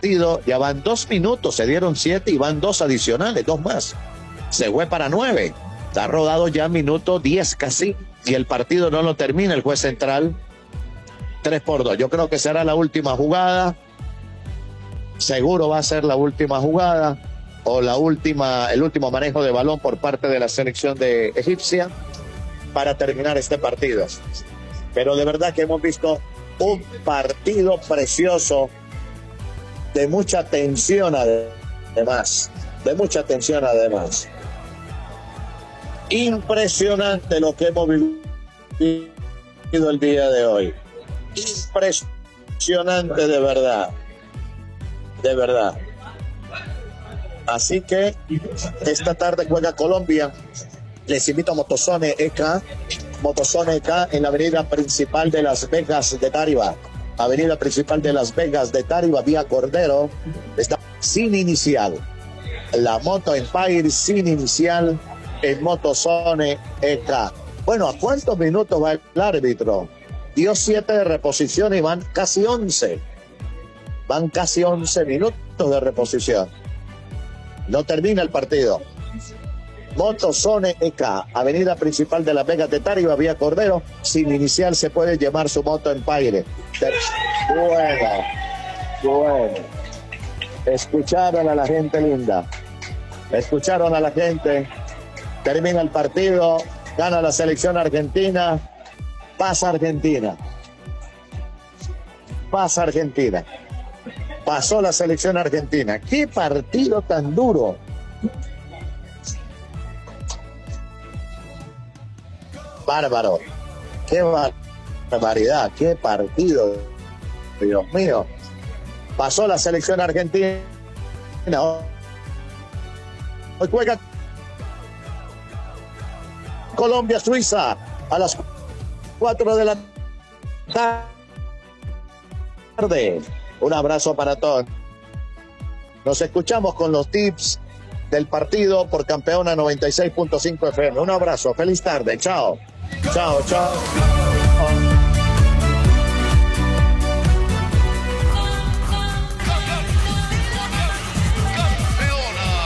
partido, ya van 2 minutos, se dieron 7 y van 2 adicionales, 2 más. Se fue para 9. Está rodado ya minuto 10 casi y el partido no lo termina el juez central. 3-2. Yo creo que será la última jugada. Seguro va a ser la última jugada o el último manejo de balón por parte de la selección de egipcia para terminar este partido. Pero de verdad que hemos visto un partido precioso, de mucha tensión además. Impresionante lo que hemos vivido el día de hoy. Impresionante de verdad. Así que esta tarde juega Colombia. Les invito a Motozone EK en la avenida principal de Las Vegas de Tariba. Avenida principal de Las Vegas de Tariba, vía Cordero. Está sin inicial. La Moto Empire sin inicial en Motozone EK. Bueno, ¿a cuántos minutos va el árbitro? Dio 7 de reposición y van casi 11. Van casi 11 minutos de reposición. No termina el partido. Motozone EK, avenida principal de Las Vegas de Tariba, vía Cordero. Sin inicial se puede llevar su Moto Empire. Bueno. Escucharon a la gente linda. Escucharon a la gente. Termina el partido. Gana la selección argentina. Pasa Argentina. Pasó la selección argentina. ¡Qué partido tan duro! Bárbaro. ¡Qué barbaridad! ¡Qué partido! Dios mío. Pasó la selección argentina. Hoy juega Colombia-Suiza a las 4 de la tarde. Un abrazo para todos. Nos escuchamos con los tips del partido por Campeona 96.5 FM. Un abrazo. Feliz tarde. Chao.